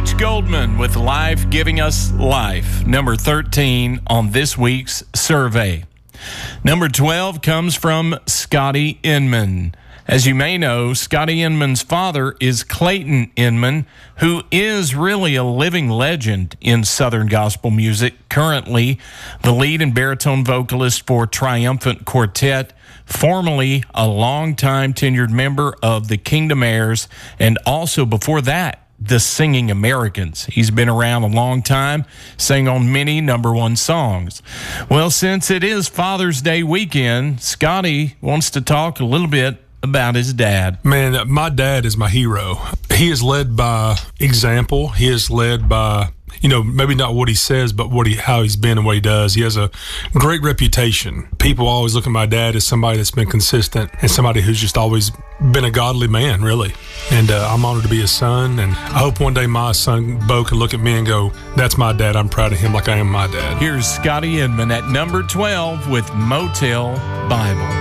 H. Goldman with Life Giving Us Life, number 13 on this week's survey. Number 12 comes from Scotty Inman. As you may know, Scotty Inman's father is Clayton Inman, who is really a living legend in Southern gospel music, currently the lead and baritone vocalist for Triumphant Quartet, formerly a longtime tenured member of the Kingdom Heirs, and also before that, the Singing Americans. He's been around a long time, sang on many number one songs. Well, since it is Father's Day weekend, Scotty wants to talk a little bit about his dad. Man, my dad is my hero. He is led by example. He is led by, maybe not what he says, but how he's been and what he does. He has a great reputation. People always look at my dad as somebody that's been consistent and somebody who's just always been a godly man, really. And I'm honored to be his son. And I hope one day my son, Bo, can look at me and go, that's my dad. I'm proud of him like I am my dad. Here's Scotty Inman at number 12 with Motel Bible.